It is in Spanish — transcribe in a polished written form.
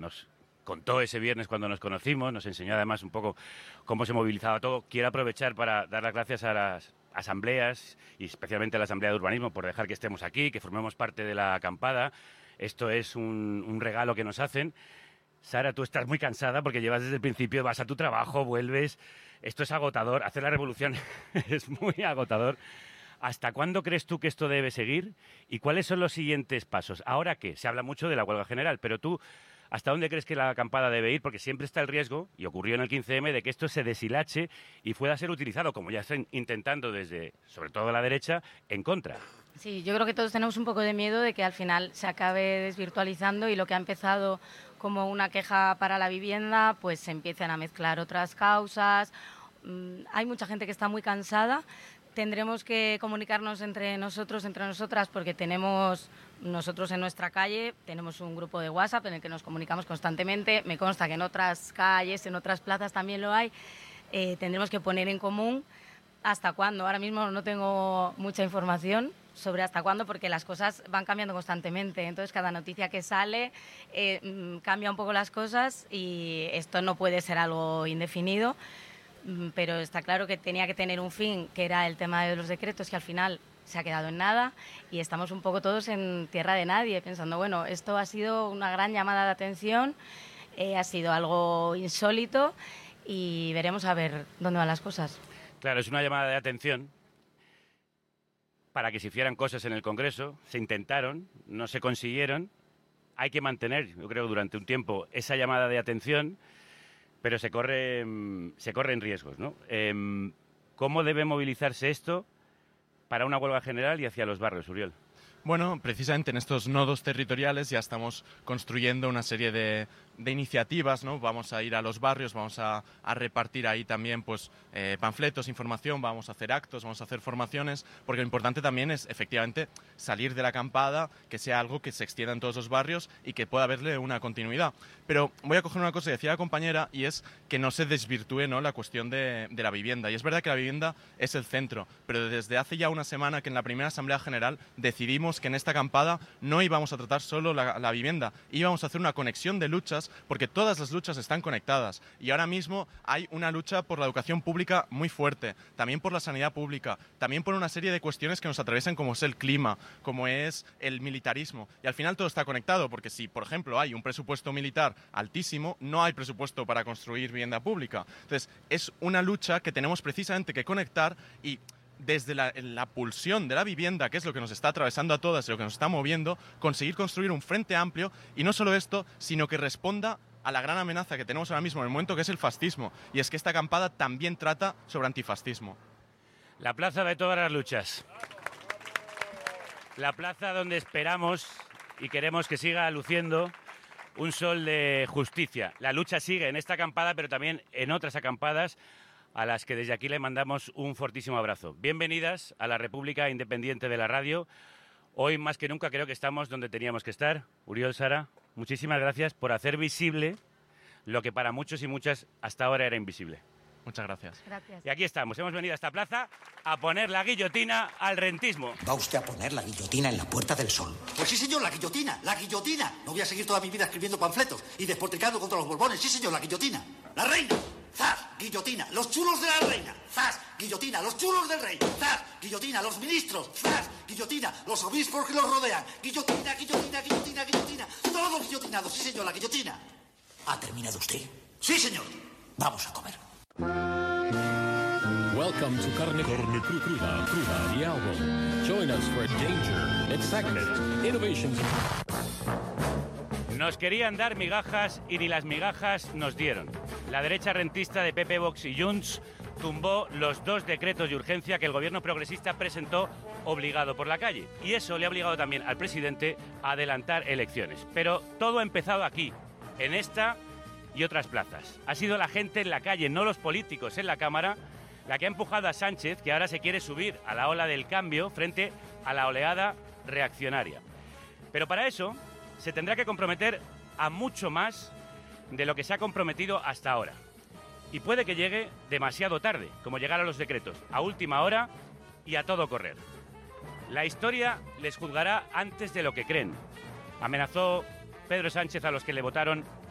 nos contó ese viernes cuando nos conocimos, nos enseñó además un poco cómo se movilizaba todo. Quiero aprovechar para dar las gracias a las asambleas y especialmente a la Asamblea de Urbanismo por dejar que estemos aquí, que formemos parte de la acampada. Esto es un regalo que nos hacen. Sara, tú estás muy cansada porque llevas desde el principio, vas a tu trabajo, vuelves. Esto es agotador. Hacer la revolución es muy agotador. ¿Hasta cuándo crees tú que esto debe seguir? ¿Y cuáles son los siguientes pasos? ¿Ahora qué? Se habla mucho de la huelga general, pero tú, ¿hasta dónde crees que la acampada debe ir? Porque siempre está el riesgo, y ocurrió en el 15M, de que esto se deshilache y pueda ser utilizado, como ya están intentando desde, sobre todo la derecha, en contra. Sí, yo creo que todos tenemos un poco de miedo de que al final se acabe desvirtualizando y lo que ha empezado como una queja para la vivienda, pues se empiecen a mezclar otras causas. Hay mucha gente que está muy cansada. Tendremos que comunicarnos entre nosotros, entre nosotras, porque tenemos nosotros en nuestra calle, tenemos un grupo de WhatsApp en el que nos comunicamos constantemente. Me consta que en otras calles, en otras plazas también lo hay. Tendremos que poner en común hasta cuándo. Ahora mismo no tengo mucha información sobre hasta cuándo, porque las cosas van cambiando constantemente. Entonces, cada noticia que sale cambia un poco las cosas y esto no puede ser algo indefinido. Pero está claro que tenía que tener un fin, que era el tema de los decretos, que al final se ha quedado en nada y estamos un poco todos en tierra de nadie, pensando, bueno, esto ha sido una gran llamada de atención, ha sido algo insólito y veremos a ver dónde van las cosas. Claro, es una llamada de atención para que se hicieran cosas en el Congreso, se intentaron, no se consiguieron, hay que mantener, yo creo, durante un tiempo esa llamada de atención, pero se corren riesgos, ¿no? ¿Cómo debe movilizarse esto para una huelga general y hacia los barrios, Uriol? Bueno, precisamente en estos nodos territoriales ya estamos construyendo una serie de iniciativas, ¿no? Vamos a ir a los barrios, vamos a repartir ahí también pues panfletos, información, vamos a hacer actos, vamos a hacer formaciones, porque lo importante también es efectivamente salir de la acampada, que sea algo que se extienda en todos los barrios y que pueda haberle una continuidad. Pero voy a coger una cosa que decía la compañera y es que no se desvirtúe, ¿no?, la cuestión de la vivienda. Y es verdad que la vivienda es el centro, pero desde hace ya una semana que en la primera Asamblea General decidimos que en esta acampada no íbamos a tratar solo la vivienda, íbamos a hacer una conexión de luchas, porque todas las luchas están conectadas y ahora mismo hay una lucha por la educación pública muy fuerte, también por la sanidad pública, también por una serie de cuestiones que nos atraviesan, como es el clima, como es el militarismo, y al final todo está conectado, porque si por ejemplo hay un presupuesto militar altísimo, no hay presupuesto para construir vivienda pública. Entonces es una lucha que tenemos precisamente que conectar y desde la pulsión de la vivienda, que es lo que nos está atravesando a todas y lo que nos está moviendo, conseguir construir un frente amplio, y no solo esto, sino que responda a la gran amenaza que tenemos ahora mismo en el momento, que es el fascismo, y es que esta acampada también trata sobre antifascismo. La plaza de todas las luchas. La plaza donde esperamos y queremos que siga luciendo un sol de justicia. La lucha sigue en esta acampada, pero también en otras acampadas, a las que desde aquí le mandamos un fortísimo abrazo. Bienvenidas a la República Independiente de la Radio. Hoy más que nunca creo que estamos donde teníamos que estar. Uriol, Sara, muchísimas gracias por hacer visible lo que para muchos y muchas hasta ahora era invisible. Muchas gracias. Gracias. Y aquí estamos, hemos venido a esta plaza a poner la guillotina al rentismo. ¿Va usted a poner la guillotina en la Puerta del Sol? Pues sí, señor, la guillotina, la guillotina. No voy a seguir toda mi vida escribiendo panfletos y despotricando contra los borbones. Sí, señor, la guillotina. La reina. ¡Zas! Guillotina. Los chulos de la reina. ¡Zas! Guillotina. Los chulos del rey. ¡Zas! Guillotina. Los ministros. ¡Zas! Guillotina. Los obispos que los rodean. Guillotina, guillotina, guillotina, guillotina. Todos guillotinados. Sí, señor, la guillotina. ¿Ha terminado usted? Sí, señor. Vamos a comer. Welcome to Carne Cruda, the album. Join us for danger, excitement, innovations. Nos querían dar migajas y ni las migajas nos dieron. La derecha rentista de PP, Vox y Junts tumbó los 2 decretos de urgencia que el gobierno progresista presentó obligado por la calle. Y eso le ha obligado también al presidente a adelantar elecciones. Pero todo ha empezado aquí, en esta y otras plazas. Ha sido la gente en la calle, no los políticos en la Cámara, la que ha empujado a Sánchez, que ahora se quiere subir a la ola del cambio frente a la oleada reaccionaria. Pero para eso se tendrá que comprometer a mucho más de lo que se ha comprometido hasta ahora. Y puede que llegue demasiado tarde, como llegaron los decretos, a última hora y a todo correr. La historia les juzgará antes de lo que creen. Amenazó Pedro Sánchez a los que le votaron